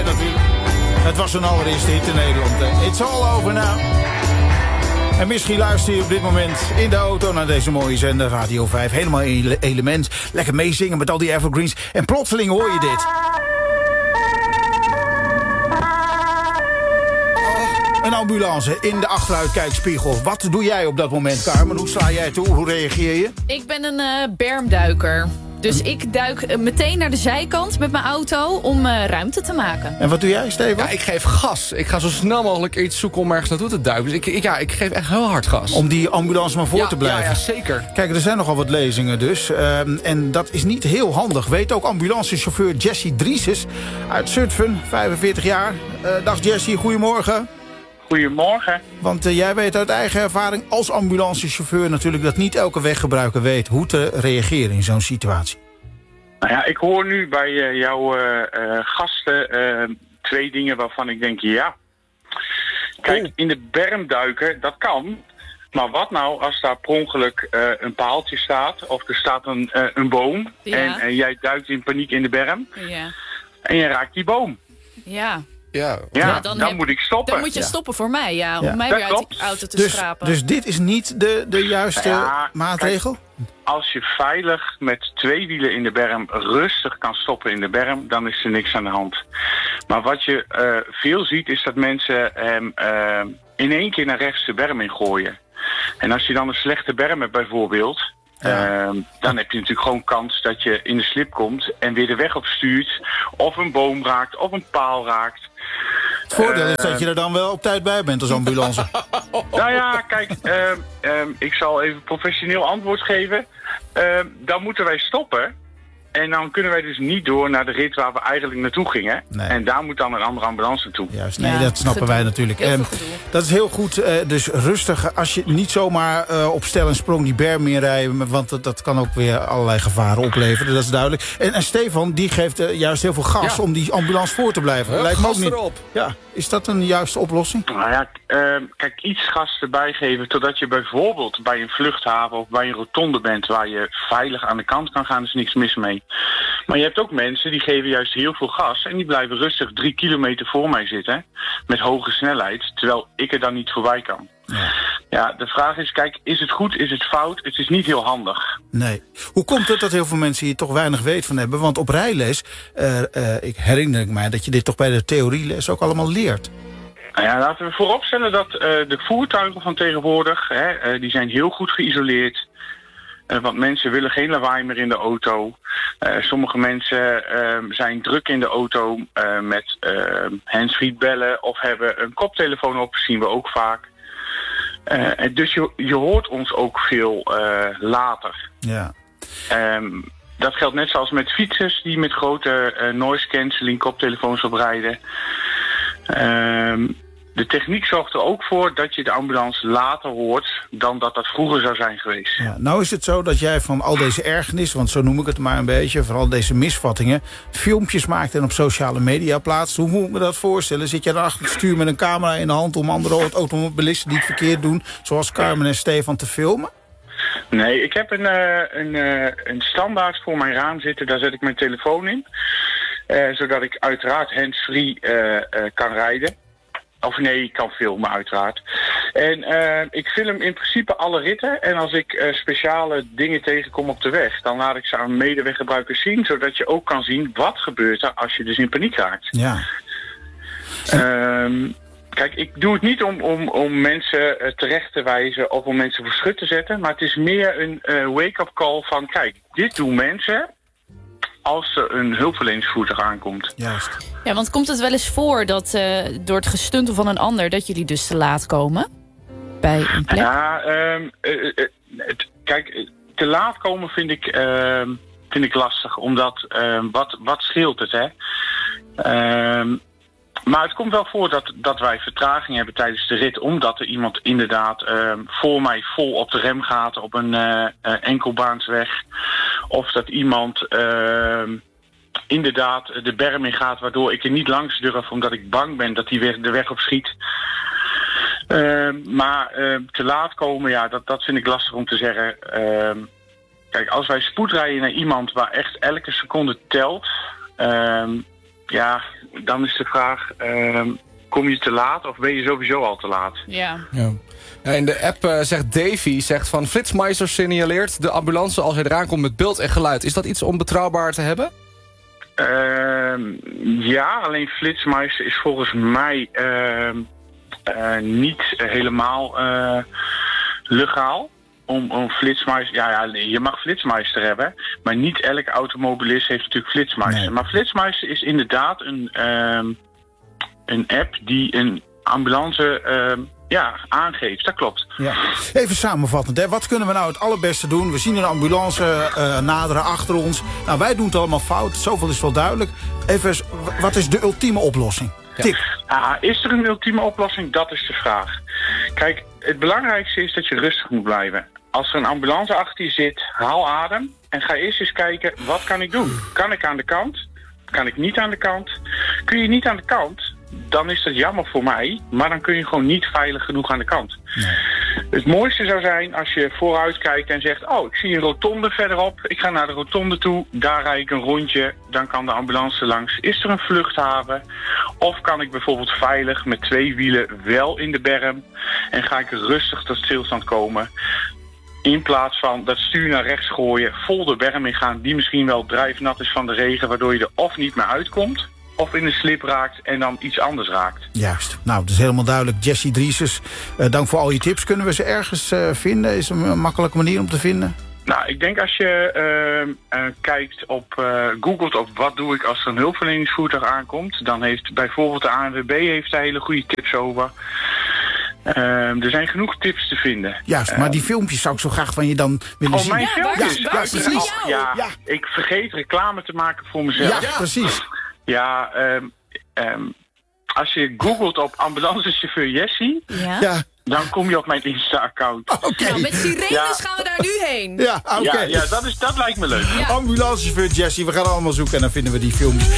natuurlijk. Het was een allereerste hit in Nederland. It's all over now. En misschien luister je op dit moment in de auto naar deze mooie zender Radio 5. Helemaal in element. Lekker meezingen met al die evergreens. En plotseling hoor je dit. Een ambulance in de achteruitkijkspiegel. Wat doe jij op dat moment, Carmen? Hoe sla jij toe? Hoe reageer je? Ik ben een bermduiker. Dus ik duik meteen naar de zijkant met mijn auto om ruimte te maken. En wat doe jij, Stefan? Ja, ik geef gas. Ik ga zo snel mogelijk iets zoeken om ergens naartoe te duiken. Dus ik geef echt heel hard gas. Om die ambulance maar voor te blijven. Ja, zeker. Kijk, er zijn nogal wat lezingen dus. En dat is niet heel handig. Weet ook ambulancechauffeur Jesse Drieses uit Zutphen, 45 jaar. Dag Jesse, goedemorgen. Goedemorgen. Want jij weet uit eigen ervaring als ambulancechauffeur natuurlijk dat niet elke weggebruiker weet hoe te reageren in zo'n situatie. Nou ja, ik hoor nu bij jouw gasten 2 dingen waarvan ik denk, ja. Kijk, in de berm duiken, dat kan. Maar wat nou als daar per ongeluk een paaltje staat of er staat een boom en jij duikt in paniek in de berm en je raakt die boom. Ja, dan moet ik stoppen. Dan moet je stoppen voor mij, om mij weer uit die auto te schrapen. Dus dit is niet de juiste maatregel? Kijk, als je veilig met 2 wielen in de berm rustig kan stoppen in de berm, dan is er niks aan de hand. Maar wat je veel ziet is dat mensen hem in één keer naar rechts de berm in gooien. En als je dan een slechte berm hebt bijvoorbeeld, dan heb je natuurlijk gewoon kans dat je in de slip komt en weer de weg op stuurt, of een boom raakt, of een paal raakt. Het voordeel is dat je er dan wel op tijd bij bent als ambulance. Nou ja, kijk, ik zal even professioneel antwoord geven. Dan moeten wij stoppen. En dan kunnen wij dus niet door naar de rit waar we eigenlijk naartoe gingen. Nee. En daar moet dan een andere ambulance naartoe. Juist, nee, dat snappen wij natuurlijk. Dat is heel goed, dus rustig. Als je niet zomaar op stel en sprong die berm inrijden, want dat kan ook weer allerlei gevaren opleveren, dat is duidelijk. En Stefan, die geeft juist heel veel gas om die ambulance voor te blijven. Lijkt me ook niet. Erop. Ja, is dat een juiste oplossing? Nou ja, kijk, iets gas erbij geven totdat je bijvoorbeeld bij een vluchthaven of bij een rotonde bent waar je veilig aan de kant kan gaan, is niks mis mee. Maar je hebt ook mensen die geven juist heel veel gas en die blijven rustig 3 kilometer voor mij zitten met hoge snelheid, terwijl ik er dan niet voorbij kan. Ja, de vraag is, kijk, is het goed, is het fout? Het is niet heel handig. Nee. Hoe komt het dat heel veel mensen hier toch weinig weet van hebben? Want op rijles, ik herinner mij dat je dit toch bij de theorieles ook allemaal leert. Nou ja, laten we vooropstellen dat de voertuigen van tegenwoordig, die zijn heel goed geïsoleerd. Want mensen willen geen lawaai meer in de auto. Sommige mensen zijn druk in de auto met handsfree bellen of hebben een koptelefoon op, zien we ook vaak. Dus je hoort ons ook veel later. Ja. Dat geldt net zoals met fietsers die met grote noise cancelling koptelefoons oprijden. De techniek zorgt er ook voor dat je de ambulance later hoort dan dat vroeger zou zijn geweest. Ja, nou is het zo dat jij van al deze ergernis, want zo noem ik het maar een beetje, van al deze misvattingen, filmpjes maakt en op sociale media plaatst. Hoe moet ik me dat voorstellen? Zit je daar achter het stuur met een camera in de hand om andere automobilisten die het verkeerd doen, zoals Carmen en Stefan, te filmen? Nee, ik heb een standaard voor mijn raam zitten, daar zet ik mijn telefoon in. Zodat ik uiteraard handsfree kan rijden. Of nee, ik kan filmen uiteraard. En ik film in principe alle ritten. En als ik speciale dingen tegenkom op de weg, dan laat ik ze aan medeweggebruikers zien, zodat je ook kan zien wat gebeurt er als je dus in paniek raakt. Ja. Kijk, ik doe het niet om mensen terecht te wijzen of om mensen voor schut te zetten. Maar het is meer een wake-up call van, kijk, dit doen mensen als er een hulpverleningsvoertuig aankomt. Juist. Ja, want komt het wel eens voor dat door het gestuntel van een ander dat jullie dus te laat komen bij een plek? Ja, kijk, te laat komen vind ik lastig, omdat wat scheelt het, hè? Maar het komt wel voor dat wij vertraging hebben tijdens de rit, omdat er iemand inderdaad voor mij vol op de rem gaat op een enkelbaansweg. Of dat iemand inderdaad de berm in gaat, waardoor ik er niet langs durf, omdat ik bang ben dat hij de weg op schiet. Maar te laat komen, ja, dat vind ik lastig om te zeggen. Kijk, als wij spoedrijden naar iemand waar echt elke seconde telt, ja, dan is de vraag... kom je te laat of ben je sowieso al te laat? Ja. Ja. Ja, in de app zegt Davy, van Flitsmeister signaleert de ambulance als hij eraan komt met beeld en geluid. Is dat iets om betrouwbaar te hebben? Ja, alleen Flitsmeister is volgens mij niet helemaal legaal. Om Flitsmeister... Ja, je mag Flitsmeister hebben, maar niet elke automobilist heeft natuurlijk Flitsmeister. Nee. Maar Flitsmeister is inderdaad een app die een ambulance aangeeft. Dat klopt. Ja. Even samenvattend, hè. Wat kunnen we nou het allerbeste doen? We zien een ambulance naderen achter ons. Nou, wij doen het allemaal fout. Zoveel is wel duidelijk. Even, wat is de ultieme oplossing? Ja. Tip. Is er een ultieme oplossing? Dat is de vraag. Kijk, het belangrijkste is dat je rustig moet blijven. Als er een ambulance achter je zit, haal adem en ga eerst eens kijken, wat kan ik doen? Kan ik aan de kant? Kan ik niet aan de kant? Kun je niet aan de kant, dan is dat jammer voor mij, maar dan kun je gewoon niet veilig genoeg aan de kant. Nee. Het mooiste zou zijn als je vooruit kijkt en zegt, ik zie een rotonde verderop, ik ga naar de rotonde toe, daar rijd ik een rondje, dan kan de ambulance langs. Is er een vluchthaven? Of kan ik bijvoorbeeld veilig met 2 wielen wel in de berm en ga ik rustig tot stilstand komen? In plaats van dat stuur naar rechts gooien, vol de berm in gaan, die misschien wel drijfnat is van de regen, waardoor je er of niet meer uitkomt, of in een slip raakt en dan iets anders raakt. Juist. Nou, dat is helemaal duidelijk. Jessie Drieses, dank voor al je tips. Kunnen we ze ergens vinden? Is er een makkelijke manier om te vinden? Nou, ik denk als je kijkt googelt op wat doe ik als er een hulpverleningsvoertuig aankomt, dan heeft bijvoorbeeld de ANWB daar hele goede tips over. Er zijn genoeg tips te vinden. Juist, maar die filmpjes zou ik zo graag van je dan willen zien. Mijn filmpjes? Ja, precies. Ja, ik vergeet reclame te maken voor mezelf. Ja, precies. Ja, als je googelt op ambulancechauffeur Jessie, dan kom je op mijn Insta-account. Nou, met sirenes gaan we daar nu heen. Ja, oké. Ja, dat lijkt me leuk. Ja. Ambulancechauffeur Jessie, we gaan allemaal zoeken en dan vinden we die filmpjes.